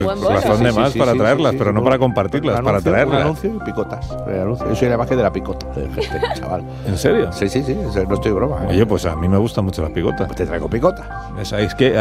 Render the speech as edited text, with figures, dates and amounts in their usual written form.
Buen Pues las bono. son de más para traerlas, pero no para compartirlas, Un para anuncio, traerlas. Un anuncio y picotas. Yo soy la imagen de la picota, chaval. ¿En serio? Sí, no estoy broma. Oye, pues a mí me gustan mucho las picotas. Pues te traigo picota. Es que